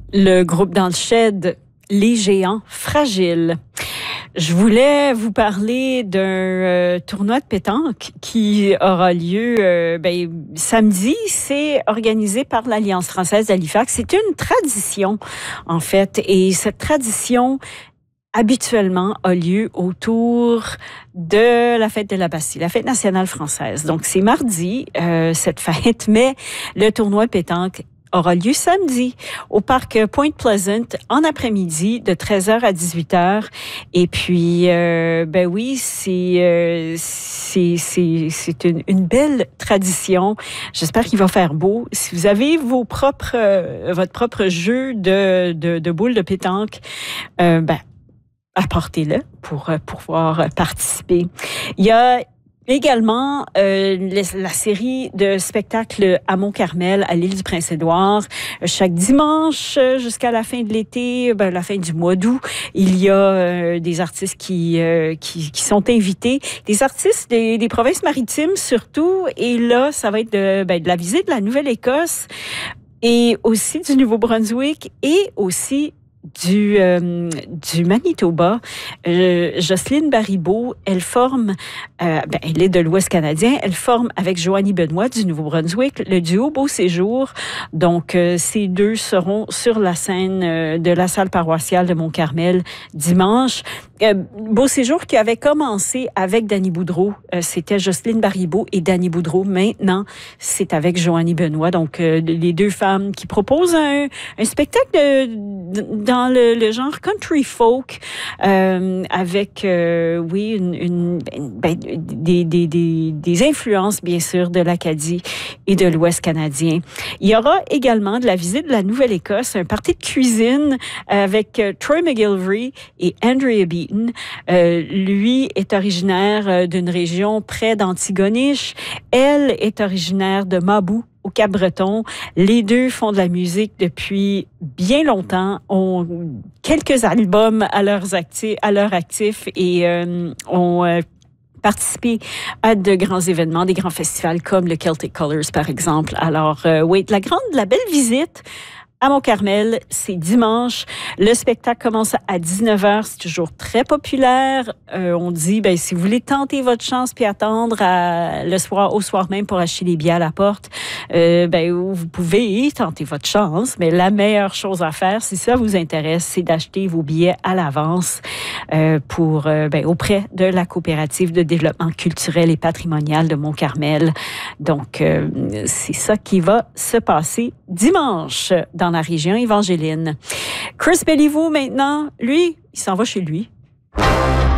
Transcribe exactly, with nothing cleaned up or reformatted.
Le groupe dans le shed, Les Géants Fragiles. Je voulais vous parler d'un euh, tournoi de pétanque qui aura lieu euh, ben, samedi. C'est organisé par l'Alliance française d'Halifax. C'est une tradition, en fait. Et cette tradition, habituellement, a lieu autour de la fête de la Bastille, la fête nationale française. Donc, c'est mardi, euh, cette fête, mais le tournoi de pétanque aura lieu samedi au parc Point Pleasant en après-midi de treize heures à dix-huit heures. Et puis, euh, ben oui, c'est euh, c'est c'est c'est une, une belle tradition. J'espère qu'il va faire beau. Si vous avez vos propres euh, votre propre jeu de de, de boules de pétanque, euh, ben apportez-le pour pour pouvoir participer. Il y a également, euh, la série de spectacles à Mont-Carmel, à l'île du Prince-Édouard. Chaque dimanche jusqu'à la fin de l'été, ben, la fin du mois d'août, il y a euh, des artistes qui, euh, qui qui sont invités, des artistes des, des provinces maritimes surtout. Et là, ça va être de, ben, de la visite de la Nouvelle-Écosse et aussi du Nouveau-Brunswick et aussi du euh, du Manitoba. Euh, Jocelyne Baribeau, elle forme, euh, ben, elle est de l'Ouest canadien, elle forme avec Joanie Benoît du Nouveau-Brunswick le duo Beau Séjour. Donc, euh, ces deux seront sur la scène euh, de la salle paroissiale de Mont-Carmel dimanche. Euh, Beau Séjour qui avait commencé avec Danny Boudreau. Euh, c'était Jocelyne Baribeau et Danny Boudreau. Maintenant, c'est avec Joanie Benoît. Donc, euh, les deux femmes qui proposent un, un spectacle de, de dans le, le genre country folk, euh, avec, euh, oui, une, une, ben, des, des, des, des influences, bien sûr, de l'Acadie et de l'Ouest canadien. Il y aura également de la visite de la Nouvelle-Écosse, un party de cuisine avec euh, Troy McGilvery et Andrea Beaton. Euh, lui est originaire d'une région près d'Antigonish. Elle est originaire de Mabou, au Cap-Breton. Les deux font de la musique depuis bien longtemps, ont quelques albums à, leurs actifs, à leur actif et euh, ont euh, participé à de grands événements, des grands festivals comme le Celtic Colors, par exemple. Alors, euh, oui, la grande, la belle visite à Mont-Carmel, c'est dimanche. Le spectacle commence à dix-neuf heures. C'est toujours très populaire. Euh, on dit, ben, si vous voulez tenter votre chance puis attendre à, le soir, au soir même pour acheter les billets à la porte, euh, ben, vous pouvez tenter votre chance. Mais la meilleure chose à faire, si ça vous intéresse, c'est d'acheter vos billets à l'avance euh, pour, euh, ben, auprès de la coopérative de développement culturel et patrimonial de Mont-Carmel. Donc, euh, c'est ça qui va se passer dimanche dans la région évangéline. Chris Béliveau, maintenant, lui, il s'en va chez lui.